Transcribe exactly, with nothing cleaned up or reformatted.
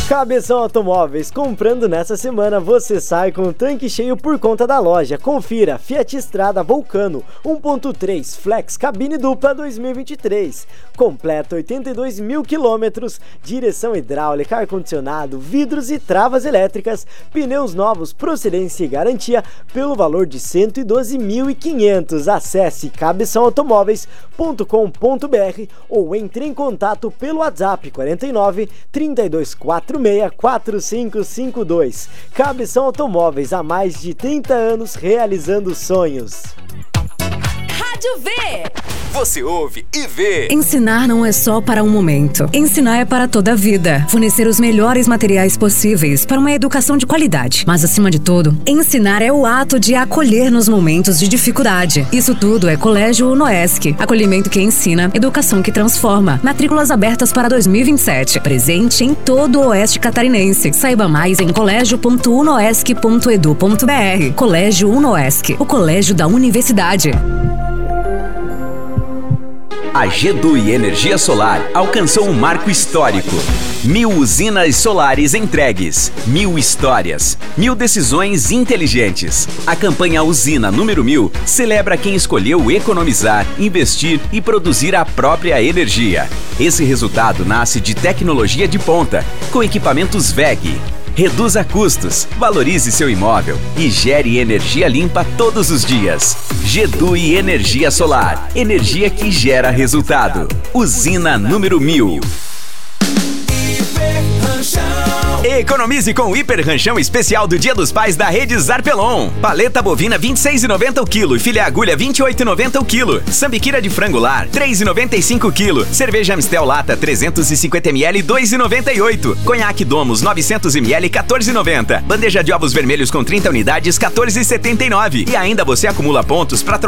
Cabeção Automóveis, comprando nessa semana você sai com o tanque cheio por conta da loja. Confira, Fiat Strada Vulcano um ponto três Flex cabine dupla dois mil e vinte e três. Completa oitenta e dois mil quilômetros, direção hidráulica, ar-condicionado, vidros e travas elétricas, pneus novos, procedência e garantia pelo valor de cento e doze mil e quinhentos. Acesse cabeção automóveis ponto com ponto br ou entre em contato pelo WhatsApp quarenta e nove, trinta e dois, quarenta e seis, quatro cinco cinco dois. Cabeção Automóveis, há mais de trinta anos realizando sonhos. Rádio V. Você ouve e vê. Ensinar não é só para um momento. Ensinar é para toda a vida. Fornecer os melhores materiais possíveis para uma educação de qualidade. Mas, acima de tudo, ensinar é o ato de acolher nos momentos de dificuldade. Isso tudo é Colégio Unoesc. Acolhimento que ensina, educação que transforma. Matrículas abertas para dois mil e vinte e sete. Presente em todo o Oeste Catarinense. Saiba mais em colégio ponto unoesc ponto edu ponto br. Colégio Unoesc, o colégio da universidade. A G D U I Energia Solar alcançou um marco histórico. Mil usinas solares entregues, mil histórias, mil decisões inteligentes. A campanha Usina número mil celebra quem escolheu economizar, investir e produzir a própria energia. Esse resultado nasce de tecnologia de ponta, com equipamentos W E G. Reduza custos, valorize seu imóvel e gere energia limpa todos os dias. G D U I Energia Solar, energia que gera resultado. Usina número mil. Economize com o Hiper Ranchão Especial do Dia dos Pais da Rede Zarpelon. Paleta bovina vinte e seis reais e noventa centavos o quilo, filé agulha vinte e oito reais e noventa centavos o quilo, sambiquira de frango lar três reais e noventa e cinco centavos o quilo, cerveja Amstel lata trezentos e cinquenta mililitros dois reais e noventa e oito centavos, conhaque Domus novecentos mililitros quatorze reais e noventa centavos, bandeja de ovos vermelhos com trinta unidades quatorze reais e setenta e nove centavos e ainda você acumula pontos para